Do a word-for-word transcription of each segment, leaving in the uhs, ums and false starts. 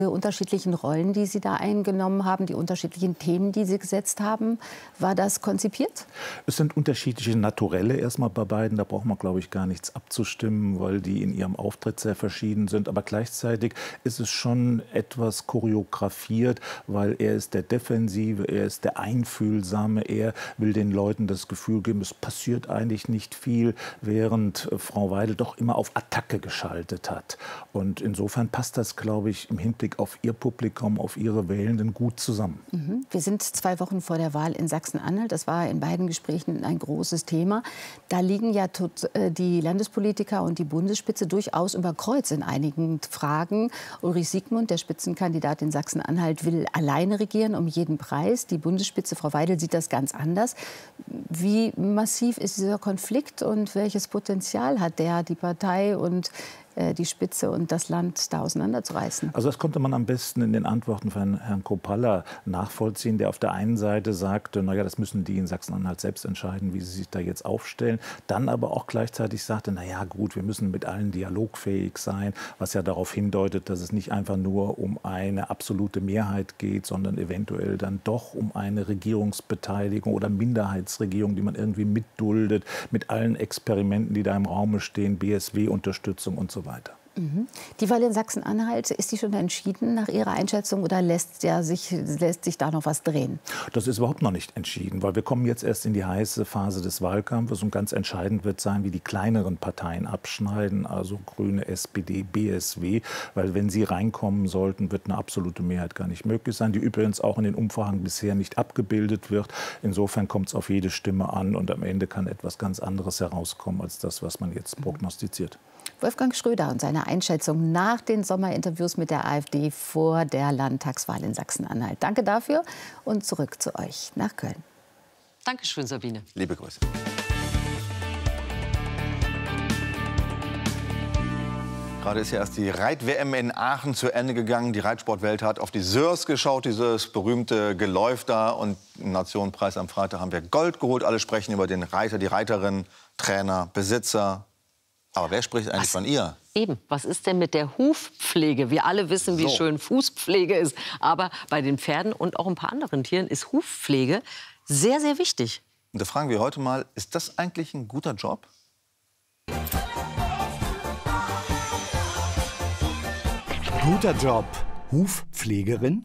unterschiedlichen Rollen, die Sie da eingenommen haben, die unterschiedlichen Themen, die Sie gesetzt haben. War das konzipiert? Es sind unterschiedliche Naturelle erstmal bei beiden. Da braucht man, glaube ich, gar nichts abzustimmen, weil die in ihrem Auftritt sehr verschieden sind. Aber gleichzeitig ist es schon etwas choreografiert, weil er ist der Defensive, er ist der Einfühlsame, er will den Leuten das Gefühl geben, es passiert eigentlich nicht viel, während Frau Weidel doch immer auf Attacke geschaltet hat. Und insofern passt das, glaube ich, im Hinblick auf ihr Publikum, auf ihre Wählenden gut zusammen. Mhm. Wir sind zwei Wochen vor der Wahl in Sachsen-Anhalt. Das war in beiden Gesprächen ein großes Thema. Da liegen ja die Landespolitiker und die Bundesspitze durchaus über Kreuz in einigen Fragen. Ulrich Siegmund, der Spitzenkandidat in Sachsen-Anhalt, will alleine regieren um jeden Preis. Die Bundesspitze, Frau Weidel, sieht das ganz anders. Wie massiv ist dieser Konflikt und welches Potenzial hat der, die Partei und die Spitze und das Land da auseinanderzureißen? Also das konnte man am besten in den Antworten von Herrn Kropalla nachvollziehen, der auf der einen Seite sagte, naja, das müssen die in Sachsen-Anhalt selbst entscheiden, wie sie sich da jetzt aufstellen. Dann aber auch gleichzeitig sagte, naja gut, wir müssen mit allen dialogfähig sein, was ja darauf hindeutet, dass es nicht einfach nur um eine absolute Mehrheit geht, sondern eventuell dann doch um eine Regierungsbeteiligung oder Minderheitsregierung, die man irgendwie mitduldet, mit allen Experimenten, die da im Raume stehen, B S W-Unterstützung und so weiter. Mhm. Die Wahl in Sachsen-Anhalt, ist die schon entschieden nach Ihrer Einschätzung oder lässt, ja sich, lässt sich da noch was drehen? Das ist überhaupt noch nicht entschieden, weil wir kommen jetzt erst in die heiße Phase des Wahlkampfes und ganz entscheidend wird sein, wie die kleineren Parteien abschneiden, also Grüne, S P D, B S W, weil wenn sie reinkommen sollten, wird eine absolute Mehrheit gar nicht möglich sein, die übrigens auch in den Umfragen bisher nicht abgebildet wird. Insofern kommt es auf jede Stimme an und am Ende kann etwas ganz anderes herauskommen als das, was man jetzt prognostiziert. Wolfgang Schröder und seine Einschätzung nach den Sommerinterviews mit der AfD vor der Landtagswahl in Sachsen-Anhalt. Danke dafür und zurück zu euch nach Köln. Dankeschön, Sabine. Liebe Grüße. Gerade ist ja erst die Reit-W M in Aachen zu Ende gegangen. Die Reitsportwelt hat auf die Sörs geschaut, dieses berühmte Geläuf da. Und im Nationenpreis am Freitag haben wir Gold geholt. Alle sprechen über den Reiter, die Reiterin, Trainer, Besitzer. Aber wer spricht eigentlich Was? von ihr? Eben, was ist denn mit der Hufpflege? Wir alle wissen, wie So. schön Fußpflege ist. Aber bei den Pferden und auch ein paar anderen Tieren ist Hufpflege sehr, sehr wichtig. Und da fragen wir heute mal, ist das eigentlich ein guter Job? Guter Job. Hufpflegerin?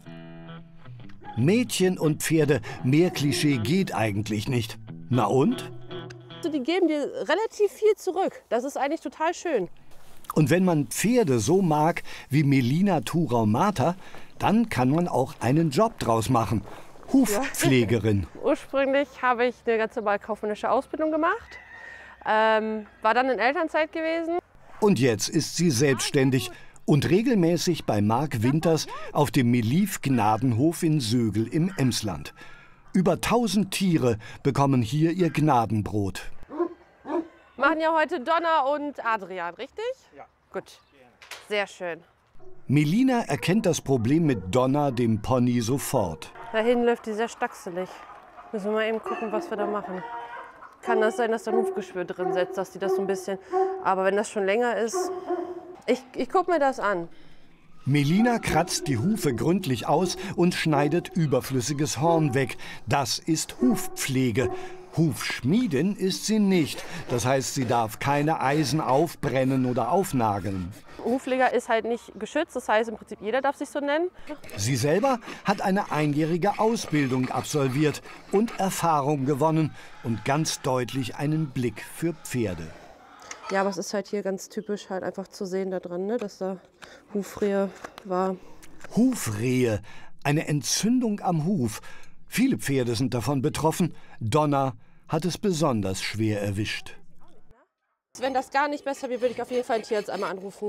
Mädchen und Pferde, mehr Klischee geht eigentlich nicht. Na und? Die geben dir relativ viel zurück. Das ist eigentlich total schön. Und wenn man Pferde so mag wie Melina Thurau-Marter, dann kann man auch einen Job draus machen. Hufpflegerin. Ja. Ursprünglich habe ich eine ganz normale kaufmännische Ausbildung gemacht. Ähm, war dann in Elternzeit gewesen. Und jetzt ist sie selbstständig und regelmäßig bei Marc Winters auf dem Meliv-Gnadenhof in Sögel im Emsland. Über tausend Tiere bekommen hier ihr Gnadenbrot. Machen ja heute Donna und Adrian, richtig? Ja. Gut, sehr schön. Melina erkennt das Problem mit Donna, dem Pony, sofort. Da hinten läuft die sehr stachselig. Müssen wir mal eben gucken, was wir da machen. Kann das sein, dass da ein Hufgeschwür drin sitzt, dass die das so ein bisschen... Aber wenn das schon länger ist... Ich, ich gucke mir das an. Melina kratzt die Hufe gründlich aus und schneidet überflüssiges Horn weg. Das ist Hufpflege. Hufschmiedin ist sie nicht. Das heißt, sie darf keine Eisen aufbrennen oder aufnageln. Hufpfleger ist halt nicht geschützt, das heißt im Prinzip jeder darf sich so nennen. Sie selber hat eine einjährige Ausbildung absolviert und Erfahrung gewonnen und ganz deutlich einen Blick für Pferde. Ja, aber es ist halt hier ganz typisch halt einfach zu sehen da dran, ne, dass da Hufrehe war. Hufrehe, eine Entzündung am Huf. Viele Pferde sind davon betroffen. Donna hat es besonders schwer erwischt. Wenn das gar nicht besser wird, würde ich auf jeden Fall einen Tierarzt einmal anrufen.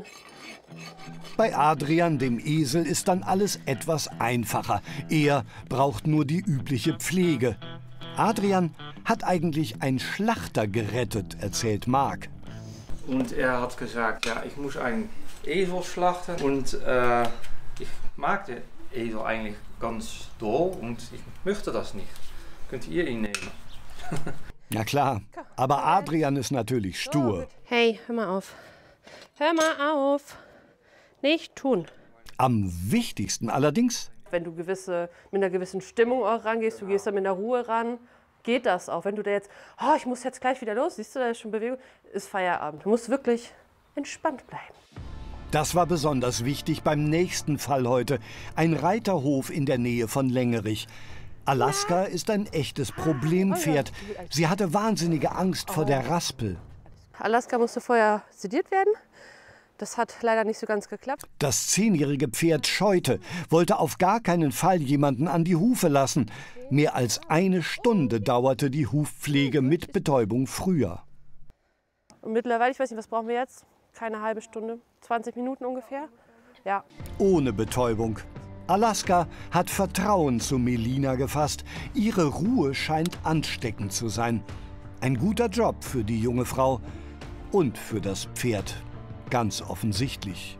Bei Adrian, dem Esel, ist dann alles etwas einfacher. Er braucht nur die übliche Pflege. Adrian hat eigentlich einen Schlachter gerettet, erzählt Marc. Und er hat gesagt, ja, ich muss einen Esel schlachten. Und äh, ich mag den Esel eigentlich ganz doll und ich möchte das nicht. Könnt ihr ihn nehmen? Na klar, aber Adrian ist natürlich stur. Hey, hör mal auf. Hör mal auf. Nicht tun. Am wichtigsten allerdings: Wenn du gewisse, mit einer gewissen Stimmung auch rangehst, du gehst da mit einer Ruhe ran, geht das auch. Wenn du da jetzt, oh, ich muss jetzt gleich wieder los, siehst du, da ist schon Bewegung, ist Feierabend. Du musst wirklich entspannt bleiben. Das war besonders wichtig beim nächsten Fall heute. Ein Reiterhof in der Nähe von Längerich. Alaska ist ein echtes Problempferd. Sie hatte wahnsinnige Angst vor der Raspel. Alaska musste vorher sediert werden. Das hat leider nicht so ganz geklappt. Das zehnjährige Pferd scheute, wollte auf gar keinen Fall jemanden an die Hufe lassen. Mehr als eine Stunde dauerte die Hufpflege mit Betäubung früher. Und mittlerweile, ich weiß nicht, was brauchen wir jetzt? Keine halbe Stunde, zwanzig Minuten ungefähr. Ja. Ohne Betäubung. Alaska hat Vertrauen zu Melina gefasst. Ihre Ruhe scheint ansteckend zu sein. Ein guter Job für die junge Frau und für das Pferd. Ganz offensichtlich.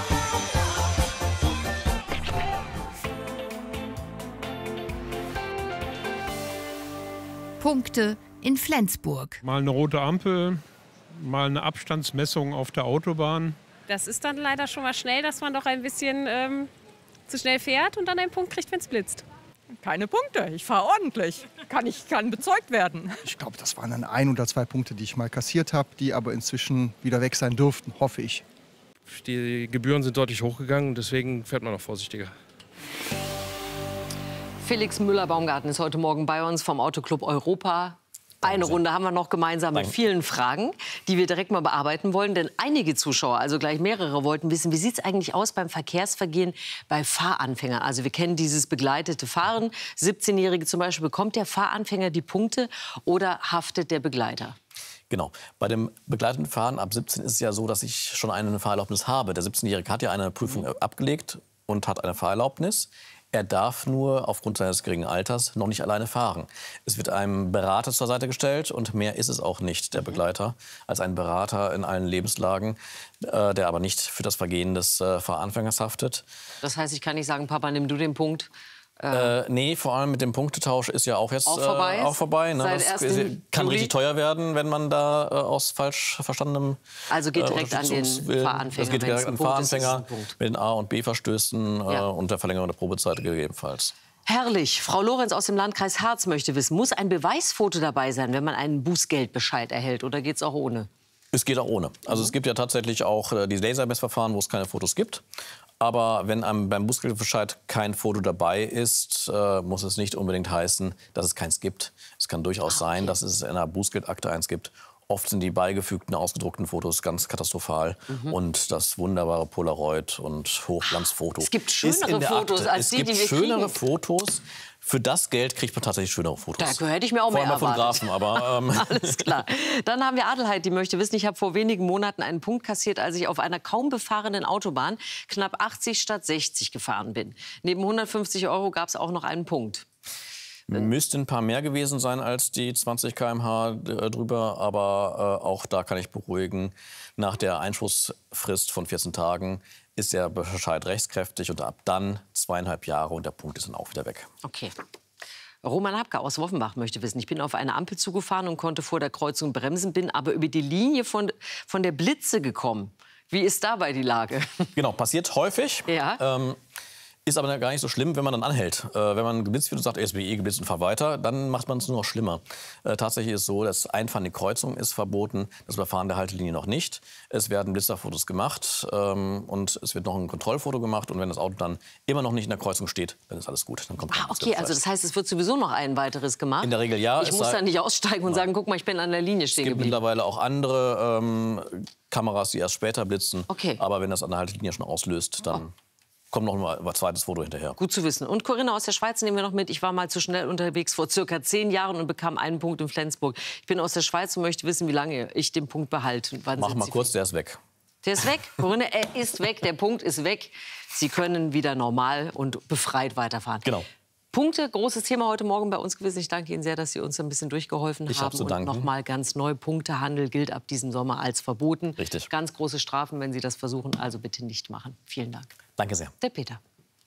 Punkte in Flensburg. Mal eine rote Ampel, mal eine Abstandsmessung auf der Autobahn. Das ist dann leider schon mal schnell, dass man doch ein bisschen ähm, zu schnell fährt und dann einen Punkt kriegt, wenn es blitzt. Keine Punkte, ich fahre ordentlich. Kann, ich, kann bezeugt werden. Ich glaube, das waren dann ein oder zwei Punkte, die ich mal kassiert habe, die aber inzwischen wieder weg sein dürften, hoffe ich. Die Gebühren sind deutlich hochgegangen, deswegen fährt man auch vorsichtiger. Felix Müller-Baumgarten ist heute Morgen bei uns vom Autoclub Europa. Eine Runde haben wir noch gemeinsam mit vielen Fragen, die wir direkt mal bearbeiten wollen. Denn einige Zuschauer, also gleich mehrere, wollten wissen, wie sieht es eigentlich aus beim Verkehrsvergehen bei Fahranfängern? Also wir kennen dieses begleitete Fahren. siebzehnjährige zum Beispiel, bekommt der Fahranfänger die Punkte oder haftet der Begleiter? Genau. Bei dem begleiteten Fahren ab siebzehn ist es ja so, dass ich schon eine Fahrerlaubnis habe. Der siebzehnjährige hat ja eine Prüfung mhm. abgelegt und hat eine Fahrerlaubnis. Er darf nur aufgrund seines geringen Alters noch nicht alleine fahren. Es wird einem Berater zur Seite gestellt und mehr ist es auch nicht, der Begleiter, als ein Berater in allen Lebenslagen, äh, der aber nicht für das Vergehen des äh, Fahranfängers haftet. Das heißt, ich kann nicht sagen, Papa, nimm du den Punkt. Äh, nee, vor allem mit dem Punktetausch ist ja auch jetzt auch vorbei. Äh, auch vorbei ne? Das kann Juli. richtig teuer werden, wenn man da äh, aus falsch verstandenem... Also geht direkt äh, an den Fahranfänger. Es geht direkt an den Fahranfänger mit den A- und B-Verstößen ja. äh, und der Verlängerung der Probezeit gegebenenfalls. Herrlich. Frau Lorenz aus dem Landkreis Harz möchte wissen, muss ein Beweisfoto dabei sein, wenn man einen Bußgeldbescheid erhält, oder geht es auch ohne? Es geht auch ohne. Also es gibt ja tatsächlich auch äh, die Lasermessverfahren, wo es keine Fotos gibt. Aber wenn einem beim Bußgeldbescheid kein Foto dabei ist, äh, muss es nicht unbedingt heißen, dass es keins gibt. Es kann durchaus ah, okay. sein, dass es in einer Bußgeldakte eins gibt. Oft sind die beigefügten, ausgedruckten Fotos ganz katastrophal. Mhm. Und das wunderbare Polaroid- und Hochglanzfoto es gibt schönere Fotos Akte. als es die, gibt die wir schönere kriegen. Fotos. Für das Geld kriegt man tatsächlich schönere Fotos. Da hätte ich mir auch Vor mehr allem erwartet. Fotografen, aber ähm. Alles klar. Dann haben wir Adelheid, die möchte wissen, ich habe vor wenigen Monaten einen Punkt kassiert, als ich auf einer kaum befahrenen Autobahn knapp achtzig statt sechzig gefahren bin. Neben hundertfünfzig Euro gab es auch noch einen Punkt. Müssten ein paar mehr gewesen sein als die zwanzig Kilometer pro Stunde drüber, aber äh, auch da kann ich beruhigen. Nach der Einspruchsfrist von vierzehn Tagen ist der Bescheid rechtskräftig und ab dann zweieinhalb Jahre und der Punkt ist dann auch wieder weg. Okay. Roman Hapke aus Woffenbach möchte wissen, ich bin auf eine Ampel zugefahren und konnte vor der Kreuzung bremsen, bin aber über die Linie von, von der Blitze gekommen. Wie ist dabei die Lage? Genau, passiert häufig. Ja. Ähm, Ist aber gar nicht so schlimm, wenn man dann anhält. Äh, wenn man geblitzt wird und sagt, S B I geblitzt und fahr weiter, dann macht man es nur noch schlimmer. Äh, tatsächlich ist es so, das Einfahren in die Kreuzung ist verboten, das Überfahren der Haltelinie noch nicht. Es werden Blitzerfotos gemacht ähm, und es wird noch ein Kontrollfoto gemacht. Und wenn das Auto dann immer noch nicht in der Kreuzung steht, dann ist alles gut. Dann kommt ah, okay, also das heißt, es wird sowieso noch ein weiteres gemacht? In der Regel ja. Ich muss da nicht aussteigen und sagen, guck mal, ich bin an der Linie stehen geblieben. Es gibt mittlerweile auch andere ähm, Kameras, die erst später blitzen. Okay. Aber wenn das an der Haltelinie schon auslöst, dann... Oh. Kommt noch mal ein zweites Foto hinterher. Gut zu wissen. Und Corinna aus der Schweiz nehmen wir noch mit. Ich war mal zu schnell unterwegs vor circa zehn Jahren und bekam einen Punkt in Flensburg. Ich bin aus der Schweiz und möchte wissen, wie lange ich den Punkt behalte. Wann Mach mal kurz, der ist weg. Der ist weg? Corinna, er ist weg. Der Punkt ist weg. Sie können wieder normal und befreit weiterfahren. Genau. Punkte, großes Thema heute Morgen bei uns gewesen. Ich danke Ihnen sehr, dass Sie uns ein bisschen durchgeholfen ich haben. Zu danken. Und nochmal ganz neu, Punktehandel gilt ab diesem Sommer als verboten. Richtig. Ganz große Strafen, wenn Sie das versuchen. Also bitte nicht machen. Vielen Dank. Danke sehr. Der Peter.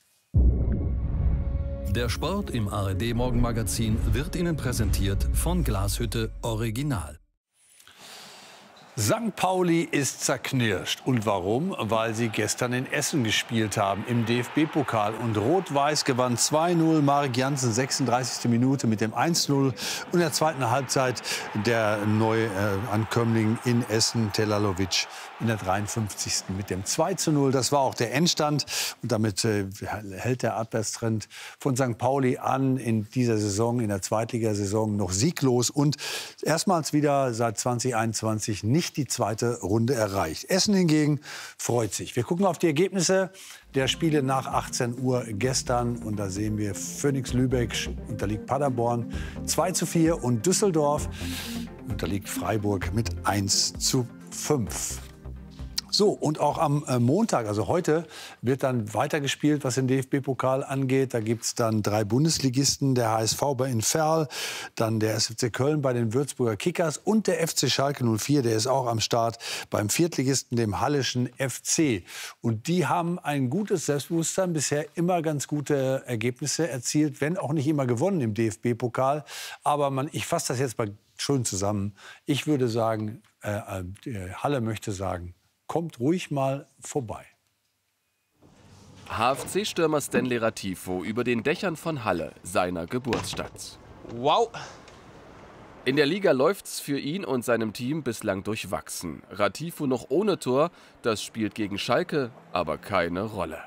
Der Sport im A R D-Morgenmagazin wird Ihnen präsentiert von Glashütte Original. Sankt Pauli ist zerknirscht. Und warum? Weil sie gestern in Essen gespielt haben im D F B-Pokal. Und Rot-Weiß gewann zwei null. Marek Jansen, sechsunddreißigste Minute mit dem eins null. Und in der zweiten Halbzeit der Neuankömmling in Essen, Telalovic, in der dreiundfünfzigsten mit dem zwei zu null. Das war auch der Endstand. Und damit äh, hält der Abwärtstrend von Sankt Pauli an in dieser Saison, in der Zweitligasaison noch sieglos. Und erstmals wieder seit zwanzig einundzwanzig nicht die zweite Runde erreicht. Essen hingegen freut sich. Wir gucken auf die Ergebnisse der Spiele nach achtzehn Uhr gestern. Und da sehen wir Phoenix Lübeck unterliegt Paderborn zwei zu vier. Und Düsseldorf unterliegt Freiburg mit eins zu fünf. So, und auch am äh, Montag, also heute, wird dann weitergespielt, was den D F B-Pokal angeht. Da gibt es dann drei Bundesligisten, der H S V bei Inferl, dann der S F C Köln bei den Würzburger Kickers und der F C Schalke null vier, der ist auch am Start beim Viertligisten, dem Halleschen F C. Und die haben ein gutes Selbstbewusstsein, bisher immer ganz gute Ergebnisse erzielt, wenn auch nicht immer gewonnen im D F B-Pokal. Aber man, ich fasse das jetzt mal schön zusammen. Ich würde sagen, äh, äh, Halle möchte sagen, kommt ruhig mal vorbei. H F C-Stürmer Stanley Ratifo über den Dächern von Halle, seiner Geburtsstadt. Wow! In der Liga läuft's für ihn und seinem Team bislang durchwachsen. Ratifo noch ohne Tor, das spielt gegen Schalke aber keine Rolle.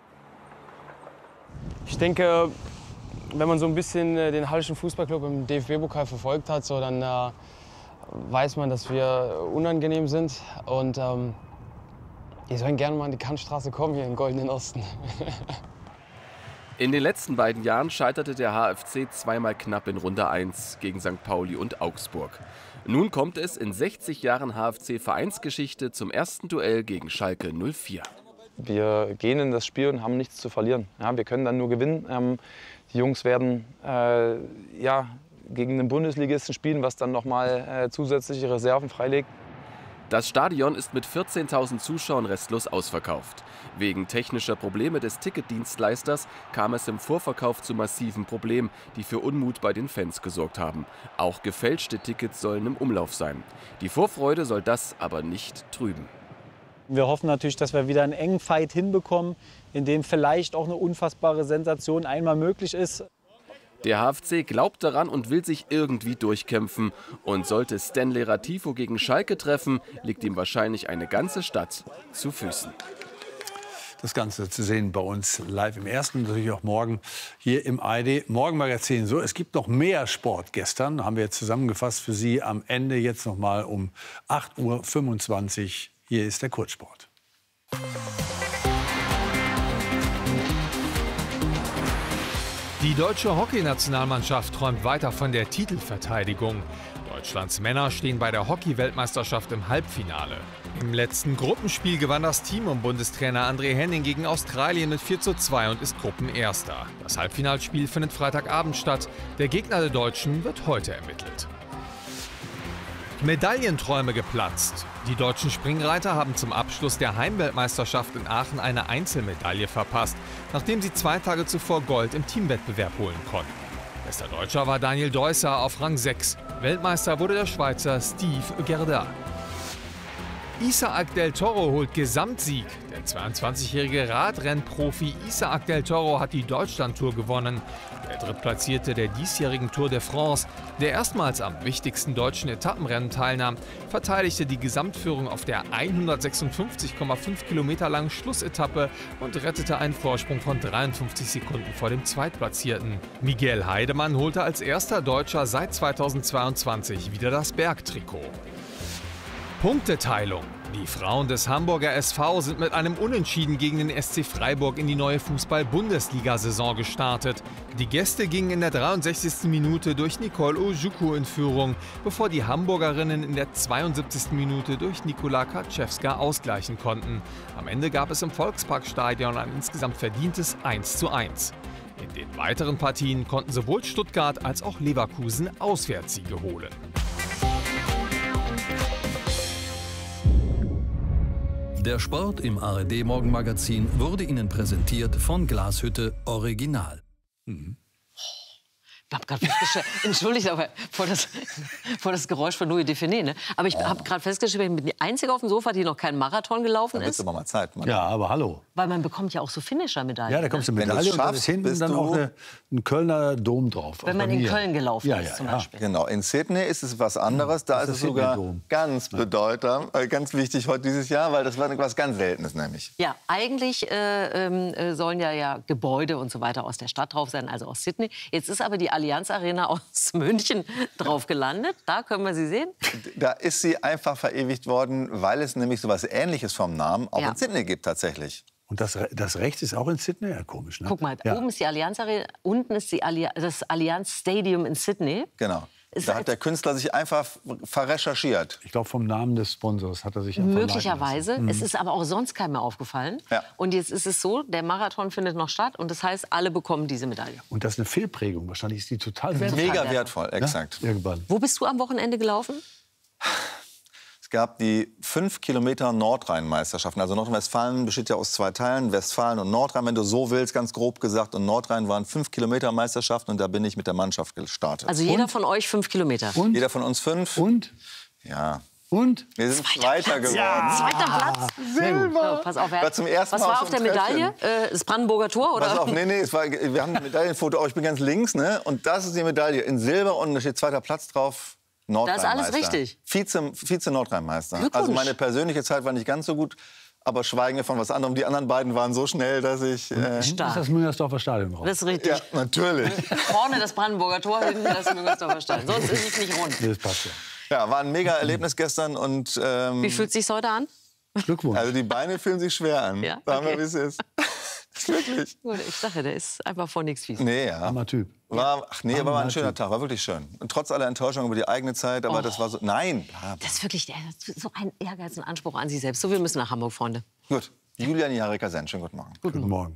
Ich denke, wenn man so ein bisschen den Halleschen Fußballclub im D F B-Pokal verfolgt hat, so, dann äh, weiß man, dass wir unangenehm sind. Und ähm, die sollen gerne mal an die Kantstraße kommen hier im Goldenen Osten. In den letzten beiden Jahren scheiterte der H F C zweimal knapp in Runde eins gegen Sankt Pauli und Augsburg. Nun kommt es in sechzig Jahren H F C-Vereinsgeschichte zum ersten Duell gegen Schalke null vier. Wir gehen in das Spiel und haben nichts zu verlieren. Ja, wir können dann nur gewinnen. Ähm, die Jungs werden äh, ja, gegen den Bundesligisten spielen, was dann noch mal äh, zusätzliche Reserven freilegt. Das Stadion ist mit vierzehntausend Zuschauern restlos ausverkauft. Wegen technischer Probleme des Ticketdienstleisters kam es im Vorverkauf zu massiven Problemen, die für Unmut bei den Fans gesorgt haben. Auch gefälschte Tickets sollen im Umlauf sein. Die Vorfreude soll das aber nicht trüben. Wir hoffen natürlich, dass wir wieder einen engen Fight hinbekommen, in dem vielleicht auch eine unfassbare Sensation einmal möglich ist. Der H F C glaubt daran und will sich irgendwie durchkämpfen. Und sollte Stanley Ratifo gegen Schalke treffen, liegt ihm wahrscheinlich eine ganze Stadt zu Füßen. Das Ganze zu sehen bei uns live im Ersten, natürlich auch morgen hier im A R D Morgenmagazin. So, es gibt noch mehr Sport gestern, haben wir jetzt zusammengefasst für Sie am Ende jetzt noch mal um acht Uhr fünfundzwanzig. Hier ist der Kurzsport. Die deutsche Hockeynationalmannschaft träumt weiter von der Titelverteidigung. Deutschlands Männer stehen bei der Hockey-Weltmeisterschaft im Halbfinale. Im letzten Gruppenspiel gewann das Team um Bundestrainer André Henning gegen Australien mit vier zu zwei und ist Gruppenerster. Das Halbfinalspiel findet Freitagabend statt. Der Gegner der Deutschen wird heute ermittelt. Medaillenträume geplatzt. Die deutschen Springreiter haben zum Abschluss der Heimweltmeisterschaft in Aachen eine Einzelmedaille verpasst, nachdem sie zwei Tage zuvor Gold im Teamwettbewerb holen konnten. Bester Deutscher war Daniel Deusser auf Rang sechs. Weltmeister wurde der Schweizer Steve Gerda. Isaac del Toro holt Gesamtsieg. Der zweiundzwanzigjährige Radrennprofi Isaac del Toro hat die Deutschlandtour gewonnen. Der Drittplatzierte der diesjährigen Tour de France, der erstmals am wichtigsten deutschen Etappenrennen teilnahm, verteidigte die Gesamtführung auf der hundertsechsundfünfzig Komma fünf Kilometer langen Schlussetappe und rettete einen Vorsprung von dreiundfünfzig Sekunden vor dem Zweitplatzierten. Miguel Heidemann holte als erster Deutscher seit zweitausendzweiundzwanzig wieder das Bergtrikot. Punkteteilung. Die Frauen des Hamburger S V sind mit einem Unentschieden gegen den S C Freiburg in die neue Fußball-Bundesliga-Saison gestartet. Die Gäste gingen in der dreiundsechzigsten Minute durch Nicole Ojukwu in Führung, bevor die Hamburgerinnen in der zweiundsiebzigsten Minute durch Nikola Kaczewska ausgleichen konnten. Am Ende gab es im Volksparkstadion ein insgesamt verdientes eins zu eins. In den weiteren Partien konnten sowohl Stuttgart als auch Leverkusen Auswärtssiege holen. Der Sport im A R D Morgenmagazin wurde Ihnen präsentiert von Glashütte Original. Mhm. habe gerade festgestellt, entschuldigt, aber vor das, vor das Geräusch von Louis Define, ne? Aber ich oh. habe gerade festgestellt, ich bin die Einzige auf dem Sofa, die noch keinen Marathon gelaufen da ist. Da mal Zeit, Mann. Ja, aber hallo. Weil man bekommt ja auch so Finisher-Medaillen. Ja, da kommst du eine Medaille und da ist hinten dann auch eine, ein Kölner Dom drauf. Wenn man in Köln gelaufen ja, ist ja, zum ja. Beispiel. Genau, in Sydney ist es was anderes. Da ist, ist es sogar ganz bedeutsam, äh, ganz wichtig heute dieses Jahr, weil das war etwas ganz Seltenes nämlich. Ja, eigentlich äh, äh, sollen ja, ja Gebäude und so weiter aus der Stadt drauf sein, also aus Sydney. Jetzt ist aber die Allianz Arena aus München drauf gelandet. Da können wir sie sehen. Da ist sie einfach verewigt worden, weil es nämlich so was Ähnliches vom Namen auch ja. in Sydney gibt tatsächlich. Und das, das rechts ist auch in Sydney? Ja, komisch, ne? Guck mal, ja. oben ist die Allianz Arena, unten ist die Alli das Allianz Stadium in Sydney. Genau. Da hat der Künstler sich einfach verrecherchiert. Ich glaube, vom Namen des Sponsors hat er sich einfach möglicherweise. Mhm. Es ist aber auch sonst keinem mehr aufgefallen. Ja. Und jetzt ist es so, der Marathon findet noch statt. Und das heißt, alle bekommen diese Medaille. Und das ist eine Fehlprägung. Wahrscheinlich ist die total wertvoll. Mega wertvoll, exakt. Ja? Irgendwann. Wo bist du am Wochenende gelaufen? Es gab die fünf Kilometer Nordrhein-Meisterschaften. Also Nordrhein-Westfalen besteht ja aus zwei Teilen, Westfalen und Nordrhein, wenn du so willst, ganz grob gesagt. Und Nordrhein waren fünf Kilometer Meisterschaften und da bin ich mit der Mannschaft gestartet. Also jeder und? von euch fünf Kilometer? Und? Jeder von uns fünf. Und? Ja. Und? Wir sind Zweiter Zweiter Platz. geworden. Ja. Zweiter Platz. Silber. So, pass auf, war zum ersten was Mal war auf, auf so der Medaille? Äh, das Brandenburger Tor? Oder? Pass auf, nee, nee, es war, wir haben ein Medaillenfoto, aber ich bin ganz links. Ne? Und das ist die Medaille in Silber und da steht zweiter Platz drauf. Da ist alles richtig. Vize, Vize Nordrhein-Meister. Glückwunsch. Also meine persönliche Zeit war nicht ganz so gut, aber schweigen wir von was anderem. Die anderen beiden waren so schnell, dass ich... Äh Stark. Ist das Müngersdorfer Stadion drauf? Das ist richtig. Ja, natürlich. Vorne das Brandenburger Tor, hinten das Müngersdorfer Stadion. Sonst ist es nicht rund. Das passt ja. Ja, war ein mega Erlebnis gestern und... Ähm, Wie fühlt es sich heute an? Glückwunsch. Also die Beine fühlen sich schwer an. Ja? Sagen wir, Okay. wie es ist. Wirklich. Gut, ich sage, der ist einfach vor nichts fies. Nee, ja. Hammer Typ. War, ach nee, aber war ein schöner Typ. Tag, war wirklich schön. Und trotz aller Enttäuschung über die eigene Zeit, aber Oh. das war so... Nein. Ja, Das ist wirklich der, so ein Ehrgeiz und Anspruch an sich selbst. So, wir müssen nach Hamburg, Freunde. gut. Julian Jareka-Senn, schönen guten Morgen. Guten Morgen.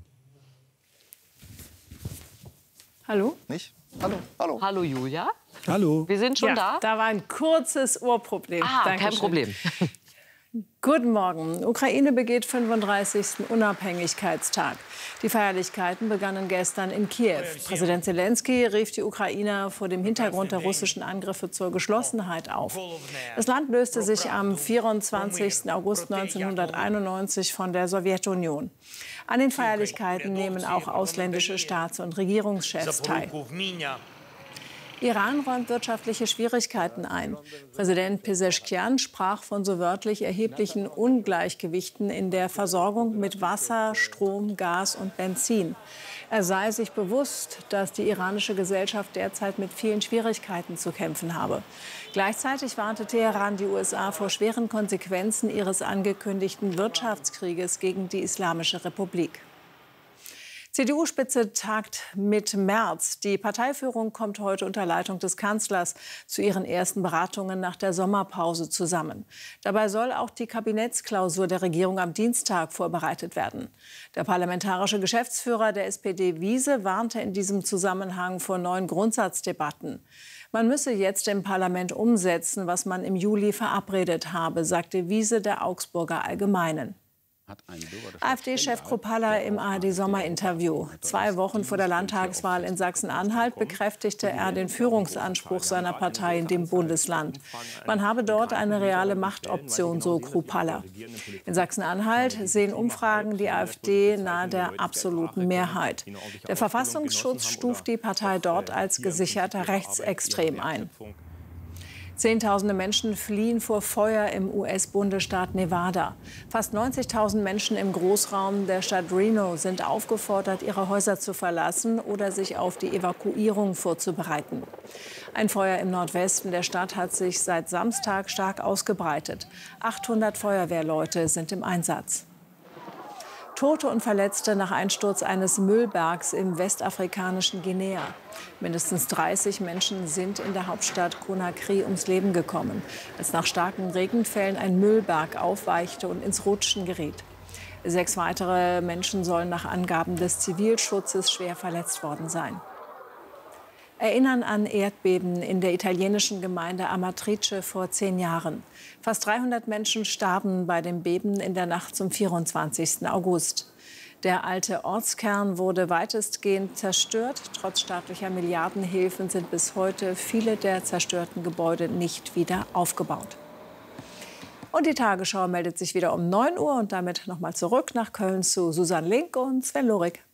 Hallo? Nicht? Hallo, hallo. Hallo, Julia. Hallo. Wir sind schon ja, da. Da war ein kurzes Ohrproblem. Ah, Dankeschön. kein Problem. Guten Morgen. Ukraine begeht fünfunddreißigsten Unabhängigkeitstag. Die Feierlichkeiten begannen gestern in Kiew. Präsident Zelensky rief die Ukrainer vor dem Hintergrund der russischen Angriffe zur Geschlossenheit auf. Das Land löste sich am vierundzwanzigsten August neunzehnhunderteinundneunzig von der Sowjetunion. An den Feierlichkeiten nehmen auch ausländische Staats- und Regierungschefs teil. Iran räumt wirtschaftliche Schwierigkeiten ein. Präsident Pezeshkian sprach von so wörtlich erheblichen Ungleichgewichten in der Versorgung mit Wasser, Strom, Gas und Benzin. Er sei sich bewusst, dass die iranische Gesellschaft derzeit mit vielen Schwierigkeiten zu kämpfen habe. Gleichzeitig warnte Teheran die U S A vor schweren Konsequenzen ihres angekündigten Wirtschaftskrieges gegen die Islamische Republik. C D U-Spitze tagt mit März. Die Parteiführung kommt heute unter Leitung des Kanzlers zu ihren ersten Beratungen nach der Sommerpause zusammen. Dabei soll auch die Kabinettsklausur der Regierung am Dienstag vorbereitet werden. Der parlamentarische Geschäftsführer der S P D Wiese warnte in diesem Zusammenhang vor neuen Grundsatzdebatten. Man müsse jetzt im Parlament umsetzen, was man im Juli verabredet habe, sagte Wiese der Augsburger Allgemeinen. AfD-Chef Kruppalla im A R D-Sommerinterview. Zwei Wochen vor der Landtagswahl in Sachsen-Anhalt bekräftigte er den Führungsanspruch seiner Partei in dem Bundesland. Man habe dort eine reale Machtoption, so Kruppalla. In Sachsen-Anhalt sehen Umfragen die AfD nahe der absoluten Mehrheit. Der Verfassungsschutz stuft die Partei dort als gesicherter rechtsextrem ein. Zehntausende Menschen fliehen vor Feuer im U S-Bundesstaat Nevada. Fast neunzigtausend Menschen im Großraum der Stadt Reno sind aufgefordert, ihre Häuser zu verlassen oder sich auf die Evakuierung vorzubereiten. Ein Feuer im Nordwesten der Stadt hat sich seit Samstag stark ausgebreitet. achthundert Feuerwehrleute sind im Einsatz. Tote und Verletzte nach Einsturz eines Müllbergs im westafrikanischen Guinea. Mindestens dreißig Menschen sind in der Hauptstadt Conakry ums Leben gekommen, als nach starken Regenfällen ein Müllberg aufweichte und ins Rutschen geriet. Sechs weitere Menschen sollen nach Angaben des Zivilschutzes schwer verletzt worden sein. Erinnern an Erdbeben in der italienischen Gemeinde Amatrice vor zehn Jahren. Fast dreihundert Menschen starben bei dem Beben in der Nacht zum vierundzwanzigsten August. Der alte Ortskern wurde weitestgehend zerstört. Trotz staatlicher Milliardenhilfen sind bis heute viele der zerstörten Gebäude nicht wieder aufgebaut. Und die Tagesschau meldet sich wieder um neun Uhr und damit noch mal zurück nach Köln zu Susanne Link und Sven Lorik.